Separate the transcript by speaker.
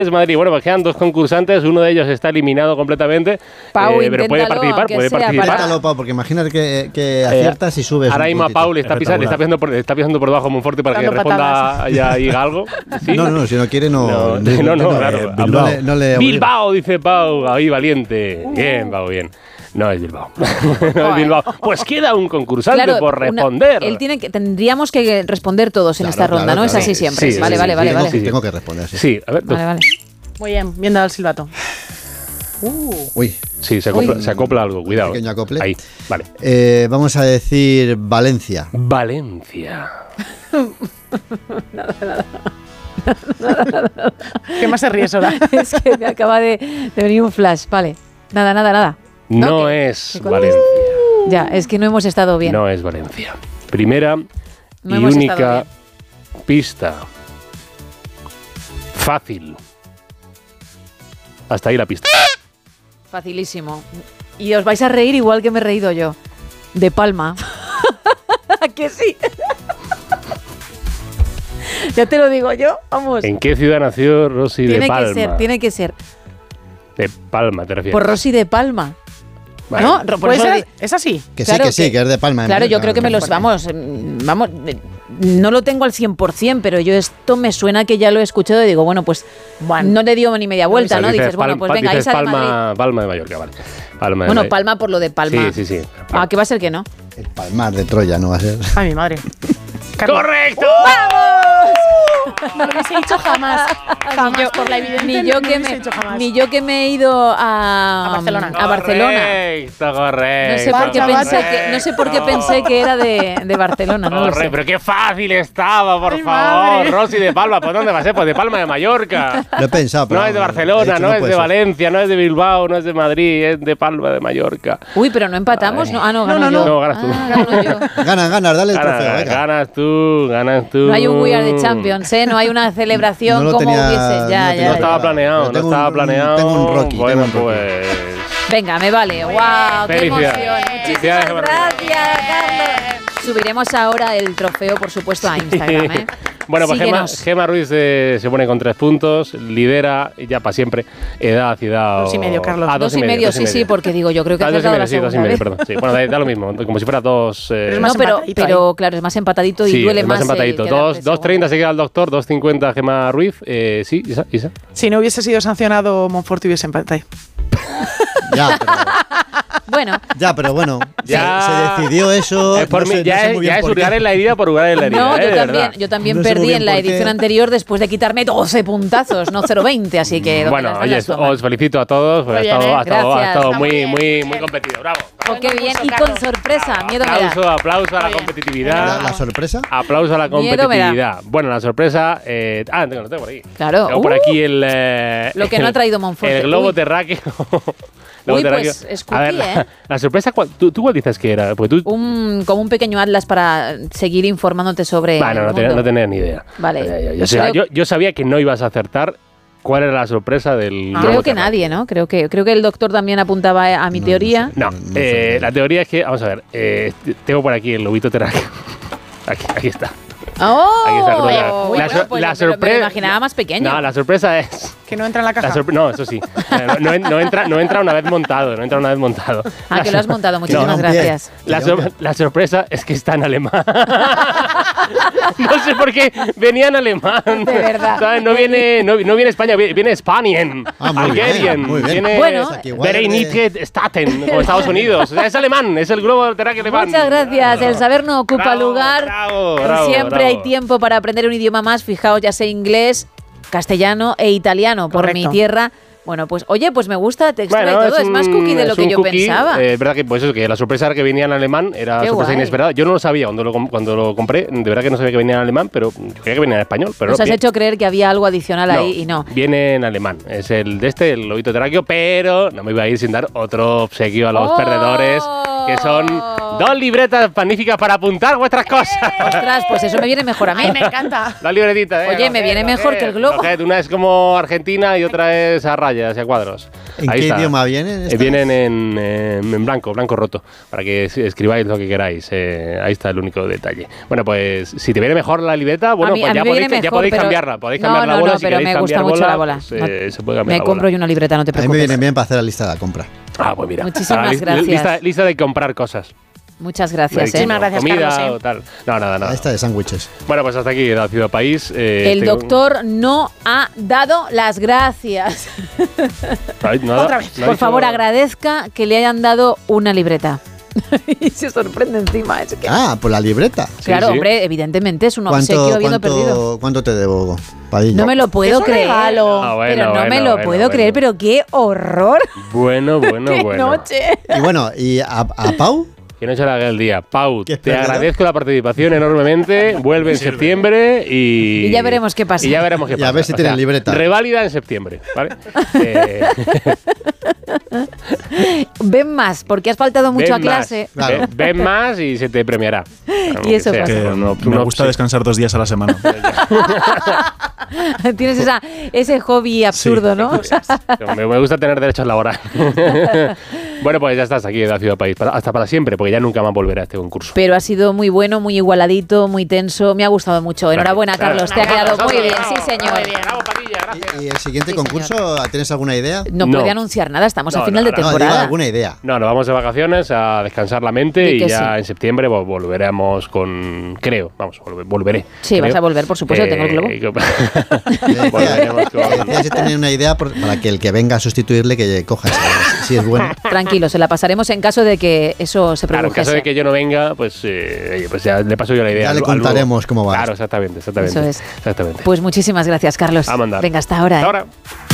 Speaker 1: Madrid. Bueno, pues quedan 2 concursantes, uno de ellos está eliminado completamente,
Speaker 2: Pau,
Speaker 1: pero puede participar,
Speaker 3: Inténtalo, Pau, porque imagínate que aciertas y subes.
Speaker 1: Ahora mismo a Pau le está pisando por debajo Monforte para que responda y diga algo. ¿Sí?
Speaker 3: No, si no quiere no,
Speaker 1: claro.
Speaker 3: Bilbao,
Speaker 1: dice Pau, ahí valiente. Bien, Pau, bien. No es Bilbao. No es Bilbao. Pues queda un concursante por responder.
Speaker 2: Tendríamos que responder todos en esta ronda, ¿no? Es así siempre. Vale.
Speaker 3: Tengo que responder,
Speaker 1: sí. A ver,
Speaker 2: vale.
Speaker 4: Muy bien dado el silbato.
Speaker 3: Uy.
Speaker 1: Sí, se acopla algo, cuidado.
Speaker 3: Pequeño acople.
Speaker 1: Ahí, vale.
Speaker 3: Vamos a decir Valencia.
Speaker 2: Nada.
Speaker 4: ¿Qué más se ríe, Sora?
Speaker 2: Es que me acaba de venir un flash. Vale. Nada.
Speaker 1: No es Valencia.
Speaker 2: Ya, es que no hemos estado bien.
Speaker 1: No es Valencia. Primera y única pista. Fácil. Hasta ahí la pista.
Speaker 2: Facilísimo. Y os vais a reír igual que me he reído yo. De Palma. ¿A que sí? Ya te lo digo yo, vamos.
Speaker 1: ¿En qué ciudad nació Rosy de Palma?
Speaker 2: Tiene que ser.
Speaker 1: De Palma, ¿te refieres?
Speaker 2: Por Rosy de Palma.
Speaker 1: Vale.
Speaker 2: ¿No?
Speaker 4: Pues es así.
Speaker 3: Que sí, que es de Palma.
Speaker 2: Claro, yo creo que vamos, no lo tengo al 100%, pero yo esto me suena que ya lo he escuchado y digo, bueno, pues no le dio ni media vuelta, ¿no? Dices, bueno, pues venga, ahí sale Madrid.
Speaker 1: Palma de Mallorca, vale.
Speaker 2: Palma por lo de Palma.
Speaker 1: Sí.
Speaker 2: ¿Qué va a ser que no?
Speaker 3: El Palmar de Troya no va a ser.
Speaker 4: Ay, mi madre.
Speaker 1: ¡Correcto!
Speaker 2: ¡Vamos!
Speaker 4: No lo hubiese dicho jamás. Por la evidencia.
Speaker 2: Ni yo que me he ido a
Speaker 4: Barcelona.
Speaker 1: Correcto.
Speaker 2: No sé por qué pensé que era de Barcelona. No lo sé.
Speaker 1: Pero qué fácil estaba, por favor. Rosy de Palma, ¿por dónde va a ser? Pues de Palma de Mallorca.
Speaker 3: Lo he pensado, pero
Speaker 1: no es de Barcelona, no es de Valencia, no es de Bilbao, no es de Madrid, es de Palma de Mallorca.
Speaker 2: Uy, pero no empatamos. No, gano yo.
Speaker 1: No, ganas tú.
Speaker 2: Gano yo.
Speaker 3: Ganas, dale el trofeo. Venga.
Speaker 1: Ganas tú.
Speaker 2: No hay un We Are the Champions, ¿eh? No hay una celebración como hubiese.
Speaker 1: No estaba planeado.
Speaker 3: Tengo un Rocky.
Speaker 1: Bueno, pues.
Speaker 2: Venga, me vale. ¡Wow! ¡Qué emoción! Muchísimas gracias, Carlos. Subiremos ahora el trofeo, por supuesto, a Instagram, ¿eh?
Speaker 1: Bueno, pues Gema Ruiz se pone con 3 puntos, lidera ya para siempre. Edad, ciudad.
Speaker 4: 2,5, Carlos.
Speaker 2: 2,5, sí, porque digo, yo creo que has dado la segunda.
Speaker 1: 2,5, perdón. Sí, bueno, da lo mismo, como si fuera 2.
Speaker 2: Pero claro, es más empatadito y duele más.
Speaker 1: Sí, más empatadito. 2,30 se queda el doctor, 2,50 Gema Ruiz. Sí, Isa.
Speaker 4: Si no hubiese sido sancionado, Monforte hubiese empatado.
Speaker 3: Pero bueno, se decidió eso.
Speaker 1: Es por mí, ya es hurgar en la herida por hurgar en la herida.
Speaker 2: No, yo también perdí en la edición anterior después de quitarme 12 puntazos, no 0,20, así que...
Speaker 1: Bueno, oye, os felicito a todos, porque ha estado muy competido. Bravo.
Speaker 2: Qué bien, y con sorpresa, miedo me da.
Speaker 1: Aplauso a la competitividad.
Speaker 3: ¿La sorpresa?
Speaker 1: Aplauso a la competitividad. Bueno, la sorpresa... lo tengo por aquí.
Speaker 2: Claro.
Speaker 1: Tengo por aquí
Speaker 2: lo que no ha traído Monforte.
Speaker 1: El globo terráqueo.
Speaker 2: Pues es cookie,
Speaker 1: a ver, la sorpresa, ¿tú cuál dices que era? Pues como
Speaker 2: un pequeño atlas para seguir informándote sobre
Speaker 1: no tenía ni idea.
Speaker 2: Vale.
Speaker 1: Yo sabía que no ibas a acertar cuál era la sorpresa del...
Speaker 2: Creo que nadie, ¿no? Creo que el doctor también apuntaba a mi teoría.
Speaker 1: No, la teoría es que, vamos a ver, tengo por aquí el lobito terráqueo. Aquí está.
Speaker 2: ¡Oh!
Speaker 1: La sorpresa.
Speaker 2: Me imaginaba más pequeño.
Speaker 1: No, la sorpresa es...
Speaker 4: Que no entra en la caja.
Speaker 1: No, eso sí. No entra una vez montado.
Speaker 2: Que lo has montado. Muchísimas gracias.
Speaker 1: La sorpresa es que está en alemán. No sé por qué venía en alemán.
Speaker 2: De verdad.
Speaker 1: ¿Sabes? No viene España, viene Spanien. Algerien.
Speaker 3: Viene
Speaker 1: Vereinigte Staaten, como Estados Unidos. O sea, es alemán, es el globo terráqueo alemán.
Speaker 2: Muchas gracias. El saber no ocupa lugar.
Speaker 1: Bravo,
Speaker 2: siempre hay tiempo para aprender un idioma más. Fijaos, ya sé inglés, castellano e italiano. Correcto. Por mi tierra. Bueno, pues oye, pues me gusta, te extra y todo. Es más cookie de lo que yo pensaba.
Speaker 1: Es verdad que pues eso, que la sorpresa era que venía en alemán, era sorpresa inesperada. Yo no lo sabía cuando lo compré, de verdad que no sabía que venía en alemán, pero yo creía que venía en español. Pero
Speaker 2: nos has hecho creer que había algo adicional ahí y no.
Speaker 1: Viene en alemán, es el lobito terráqueo, pero no me iba a ir sin dar otro obsequio a los perdedores, que son 2 libretas magníficas para apuntar vuestras cosas.
Speaker 2: Ostras, pues eso me viene mejor a mí.
Speaker 4: Ay, me encanta.
Speaker 1: 2 libretitas.
Speaker 2: Oye, me viene mejor que el globo.
Speaker 1: Una es como Argentina y otra es a rayas y a cuadros.
Speaker 3: ¿En qué idioma vienen?
Speaker 1: Vienen en blanco roto, para que escribáis lo que queráis. Ahí está el único detalle. Bueno, pues si te viene mejor la libreta, bueno, pues ya podéis cambiarla. Podéis cambiar la bola.
Speaker 2: No, pero me gusta mucho la bola.
Speaker 1: Se puede cambiar la bola.
Speaker 2: Me compro yo una libreta, no te preocupes.
Speaker 3: A mí me viene bien para hacer la lista de la compra.
Speaker 1: Ah, pues mira.
Speaker 2: Muchísimas gracias.
Speaker 1: Lista de comprar cosas.
Speaker 2: Muchas gracias.
Speaker 4: Muchísimas gracias,
Speaker 1: comida
Speaker 4: Carlos,
Speaker 1: o tal. No, nada.
Speaker 3: Esta de sándwiches.
Speaker 1: Bueno, pues hasta aquí la Ciudad País.
Speaker 2: El doctor no ha dado las gracias.
Speaker 4: Otra vez.
Speaker 2: Por favor, agradezca que le hayan dado una libreta. Y se sorprende encima. Es que...
Speaker 3: Por la libreta.
Speaker 2: Claro, sí. Hombre, evidentemente es un obsequio habiendo perdido.
Speaker 3: ¿Cuánto te debo, Padilla?
Speaker 2: No me lo puedo creer.
Speaker 4: Bueno,
Speaker 2: pero no me lo puedo creer, pero qué horror.
Speaker 1: Bueno.
Speaker 2: Qué noche.
Speaker 3: Y bueno, ¿y a Pau?
Speaker 1: Que no se le haga el día. Pau, te agradezco la participación enormemente. Vuelve en septiembre y
Speaker 2: ya veremos qué pasa.
Speaker 1: Y ya veremos qué pasa.
Speaker 3: Y a ver si tienen libreta.
Speaker 1: Reválida en septiembre, ¿vale?
Speaker 2: Ven más, porque has faltado mucho a clase.
Speaker 3: Claro.
Speaker 1: Ven más y se te premiará.
Speaker 2: Y eso pasa.
Speaker 5: Me gusta descansar 2 días a la semana.
Speaker 2: Tienes ese hobby absurdo, ¿no?
Speaker 1: Me gusta tener derechos laborales. Bueno, pues ya estás aquí en la Ciudad País. Hasta para siempre, porque ya nunca más volverá a este concurso.
Speaker 2: Pero ha sido muy bueno, muy igualadito, muy tenso. Me ha gustado mucho. Enhorabuena, Carlos. Te ha quedado muy bien. Sí, señor.
Speaker 4: Muy bien.
Speaker 1: Bravo, Padilla, gracias.
Speaker 3: ¿Y el siguiente concurso, tienes alguna idea?
Speaker 2: No puede anunciar nada. Estamos a final de temporada.
Speaker 3: Digo, ¿alguna idea?
Speaker 1: No, nos vamos de vacaciones a descansar la mente y ya en septiembre volveremos con... Creo, volveré.
Speaker 2: Sí,
Speaker 1: creo.
Speaker 2: Vas a volver, por supuesto, tengo el globo.
Speaker 1: Volveremos con...
Speaker 3: Si tenía una idea para que el que venga a sustituirle que coja esa, si es bueno.
Speaker 2: Tranquilo, se la pasaremos en caso de que eso se produjese.
Speaker 1: Claro, en caso de que yo no venga, pues ya le paso yo la idea.
Speaker 3: Ya le contaremos cómo va.
Speaker 1: Claro, exactamente.
Speaker 2: Eso es.
Speaker 1: Exactamente.
Speaker 2: Pues muchísimas gracias, Carlos.
Speaker 1: A mandar.
Speaker 2: Venga, hasta ahora.
Speaker 1: Hasta ahora.